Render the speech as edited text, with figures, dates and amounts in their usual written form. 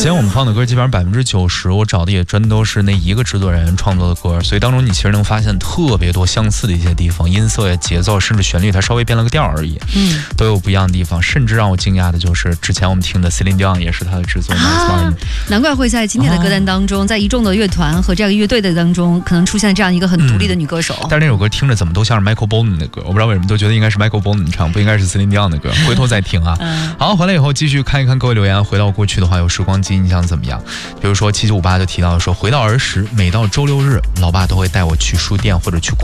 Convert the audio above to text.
今天我们放的歌基本上90%我找的也真都是那一个制作人创作的歌，所以当中你其实能发现特别多相似的一些地方，音色呀、节奏，甚至旋律它稍微变了个调而已，都有不一样的地方。甚至让我惊讶的就是之前我们听的 Celine Dion 也是他的制作， 难怪会在今天的歌单当中，在一众的乐团和这样一个乐队的当中，可能出现这样一个很独立的女歌手。 但是那首歌听着怎么都像是 Michael Bolton 的歌，我不知道为什么都觉得应该是 Michael Bolton 唱，不应该是 Celine Dion 的歌，回头再听啊。好，回来以后继续看一看各位留言。回到过去的话，有时光机印象怎么样？比如说7758就提到说，回到儿时，每到周六日，老爸都会带我去书店或者去